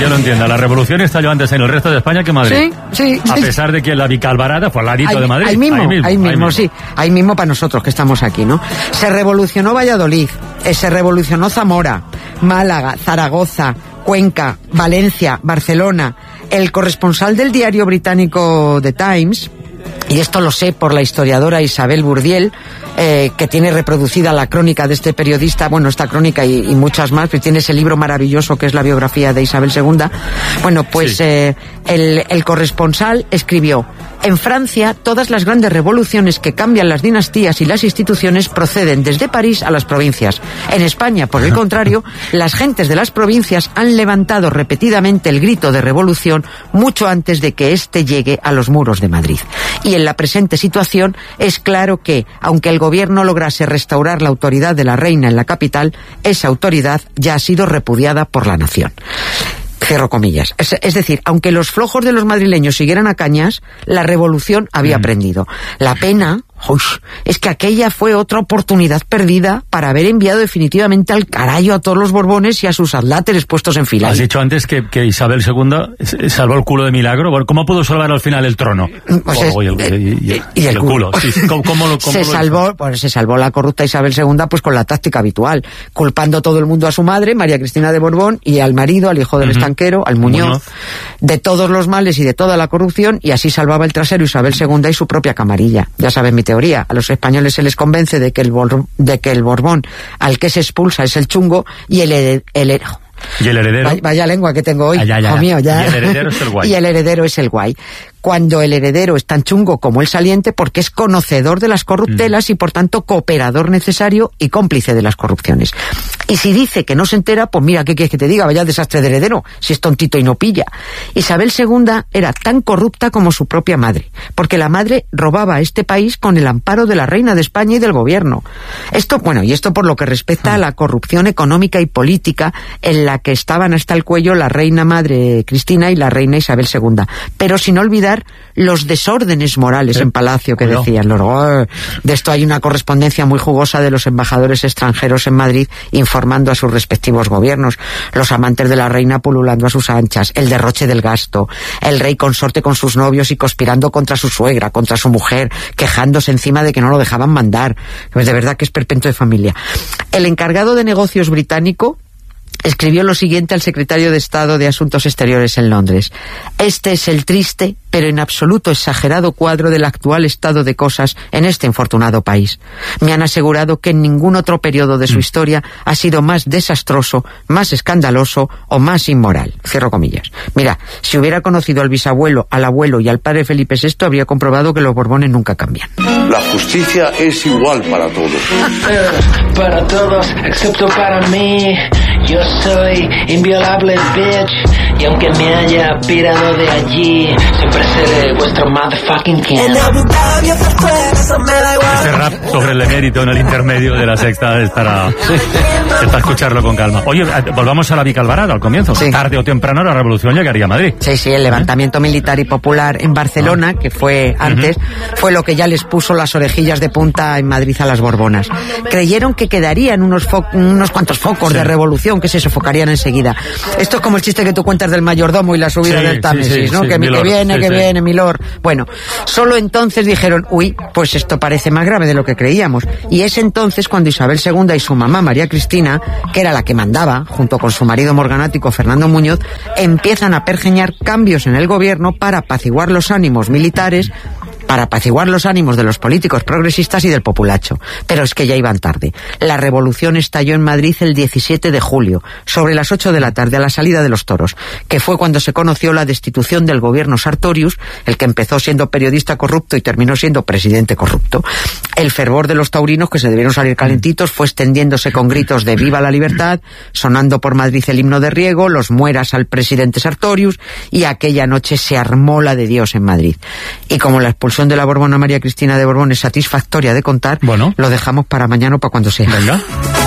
yo lo entiendo. La revolución estalló antes en el resto de España que en Madrid. Sí. A pesar de que la Vicalvarada fue al ladito de Madrid. Ahí mismo, sí. Ahí mismo para nosotros que estamos aquí, ¿no? Se revolucionó Valladolid, se revolucionó Zamora, Málaga, Zaragoza, Cuenca, Valencia, Barcelona. El corresponsal del diario británico The Times, y esto lo sé por la historiadora Isabel Bourdiel, que tiene reproducida la crónica de este periodista, bueno, esta crónica y muchas más, pero tiene ese libro maravilloso que es la biografía de Isabel II. Bueno, pues sí. El corresponsal escribió: en Francia, todas las grandes revoluciones que cambian las dinastías y las instituciones proceden desde París a las provincias. En España, por el contrario, las gentes de las provincias han levantado repetidamente el grito de revolución mucho antes de que éste llegue a los muros de Madrid. Y en la presente situación es claro que, aunque el gobierno lograse restaurar la autoridad de la reina en la capital, esa autoridad ya ha sido repudiada por la nación. Cierro comillas. Es decir, aunque los flojos de los madrileños siguieran a cañas, la revolución había prendido. La pena es que aquella fue otra oportunidad perdida para haber enviado definitivamente al carajo a todos los Borbones y a sus adláteres puestos en fila. Has dicho antes que Isabel II salvó el culo de milagro. ¿Cómo pudo salvar al final el trono? Pues y el culo. Sí, ¿cómo se salvó la corrupta Isabel II pues con la táctica habitual, culpando todo el mundo a su madre, María Cristina de Borbón, y al marido, al hijo del estanquero, al Muñoz, de todos los males y de toda la corrupción, y así salvaba el trasero Isabel II y su propia camarilla. Ya saben mi teoría. A los españoles se les convence de que el Borbón al que se expulsa es el chungo y el heredero. ¿Y el heredero? Vaya lengua que tengo hoy, hijo mío, ya. Y el heredero es el guay. Y el heredero es el guay. Cuando el heredero es tan chungo como el saliente, porque es conocedor de las corruptelas y por tanto cooperador necesario y cómplice de las corrupciones. Y si dice que no se entera, pues mira, ¿qué quieres que te diga? Vaya desastre de heredero, si es tontito y no pilla. Isabel II era tan corrupta como su propia madre, porque la madre robaba a este país con el amparo de la reina de España y del gobierno. Esto por lo que respecta a la corrupción económica y política en la que estaban hasta el cuello la reina madre Cristina y la reina Isabel II. Pero sin olvidar los desórdenes morales en Palacio que decían. De esto hay una correspondencia muy jugosa de los embajadores extranjeros en Madrid informando a sus respectivos gobiernos, los amantes de la reina pululando a sus anchas, el derroche del gasto, el rey consorte con sus novios y conspirando contra su suegra, contra su mujer, quejándose encima de que no lo dejaban mandar. Pues de verdad que es perpetuo de familia. El encargado de negocios británico escribió lo siguiente al secretario de Estado de Asuntos Exteriores en Londres: este es el triste, pero en absoluto exagerado cuadro del actual estado de cosas en este infortunado país. Me han asegurado que en ningún otro periodo de su historia ha sido más desastroso, más escandaloso o más inmoral. Cierro comillas. Mira, si hubiera conocido al bisabuelo, al abuelo y al padre Felipe VI, habría comprobado que los Borbones nunca cambian. La justicia es igual para todos. Para todos, excepto para mí. Yo soy inviolable, bitch. Y aunque me haya pirado de allí, siempre seré vuestro motherfucking king. Este rap sobre el emérito en el intermedio de la sexta es para escucharlo con calma. Oye, volvamos a la Vicalvarada al comienzo. Sí. Tarde o temprano la revolución llegaría a Madrid. Sí, el levantamiento militar y popular en Barcelona, que fue antes, fue lo que ya les puso las orejillas de punta en Madrid a las Borbonas. Creyeron que quedarían unos cuantos focos de revolución que se sofocarían enseguida. Esto es como el chiste que tú cuentas del mayordomo y la subida del Támesis, ¿no? Que viene, milord. Bueno, solo entonces dijeron, uy, pues esto parece más grave de lo que creíamos. Y es entonces cuando Isabel II y su mamá María Cristina, que era la que mandaba, junto con su marido morganático Fernando Muñoz, empiezan a pergeñar cambios en el gobierno para apaciguar los ánimos militares, para apaciguar los ánimos de los políticos progresistas y del populacho. Pero es que ya iban tarde. La revolución estalló en Madrid el 17 de julio, sobre las 8 de la tarde, a la salida de los toros, que fue cuando se conoció la destitución del gobierno Sartorius, el que empezó siendo periodista corrupto y terminó siendo presidente corrupto. El fervor de los taurinos, que se debieron salir calentitos, fue extendiéndose con gritos de ¡viva la libertad!, sonando por Madrid el himno de Riego, los mueras al presidente Sartorius, y aquella noche se armó la de Dios en Madrid. Y como la expulsión de la Borbona María Cristina de Borbón es satisfactoria de contar, lo dejamos para mañana o para cuando sea. Venga.